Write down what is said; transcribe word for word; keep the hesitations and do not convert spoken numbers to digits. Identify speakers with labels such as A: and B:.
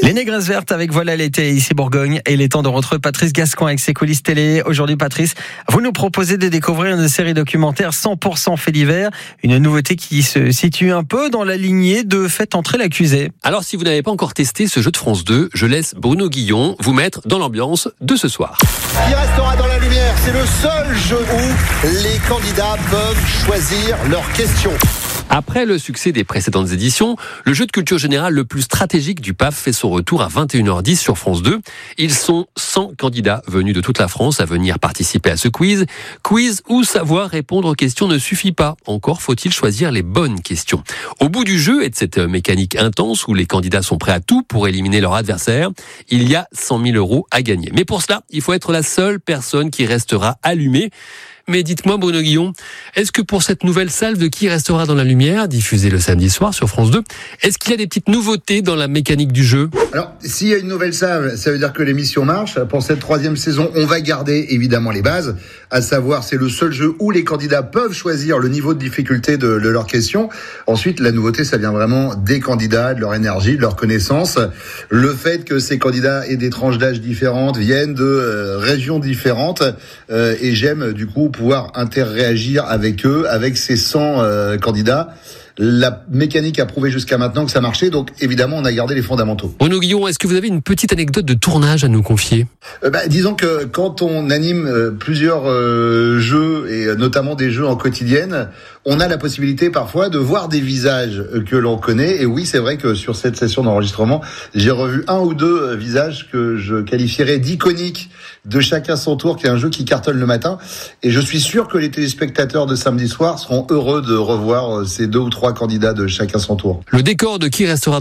A: Les Négresses Vertes avec Voilà l'été ici Bourgogne, et il est temps de retrouver Patrice Gascon avec ses coulisses télé. Aujourd'hui Patrice, vous nous proposez de découvrir une série documentaire cent pour cent fait divers, une nouveauté qui se situe un peu dans la lignée de Faites entrer l'accusé.
B: Alors si vous n'avez pas encore testé ce jeu de France deux, je laisse Bruno Guillon vous mettre dans l'ambiance de ce soir.
C: Qui restera dans la lumière, c'est le seul jeu où les candidats peuvent choisir leurs questions.
B: Après le succès des précédentes éditions, le jeu de culture générale le plus stratégique du P A F fait son retour à vingt et une heures dix sur France deux. Ils sont cent candidats venus de toute la France à venir participer à ce quiz. Quiz où savoir répondre aux questions ne suffit pas. Encore faut-il choisir les bonnes questions. Au bout du jeu et de cette mécanique intense où les candidats sont prêts à tout pour éliminer leur adversaire, il y a cent mille euros à gagner. Mais pour cela, il faut être la seule personne qui restera allumée. Mais dites-moi, Bruno Guillon, est-ce que pour cette nouvelle salve de Qui restera dans la lumière, diffusée le samedi soir sur France deux, est-ce qu'il y a des petites nouveautés dans la mécanique du jeu ?
D: Alors, s'il y a une nouvelle salve, ça veut dire que l'émission marche. Pour cette troisième saison, on va garder évidemment les bases, à savoir c'est le seul jeu où les candidats peuvent choisir le niveau de difficulté de, de leurs questions. Ensuite, la nouveauté, ça vient vraiment des candidats, de leur énergie, de leurs connaissances. Le fait que ces candidats aient des tranches d'âge différentes, viennent de euh, régions différentes, euh, et j'aime du coup pouvoir interréagir avec eux, avec ces cent euh, candidats. La mécanique a prouvé jusqu'à maintenant que ça marchait, donc évidemment on a gardé les fondamentaux.
B: Bruno Guillon, est-ce que vous avez une petite anecdote de tournage à nous confier ?
D: euh, bah, Disons que quand on anime euh, plusieurs euh, jeux, et euh, notamment des jeux en quotidienne, on a la possibilité parfois de voir des visages que l'on connaît. Et oui, c'est vrai que sur cette session d'enregistrement, j'ai revu un ou deux visages que je qualifierais d'iconiques de Chacun son tour, qui est un jeu qui cartonne le matin. Et je suis sûr que les téléspectateurs de samedi soir seront heureux de revoir ces deux ou trois candidats de Chacun son tour.
B: Le décor de Qui restera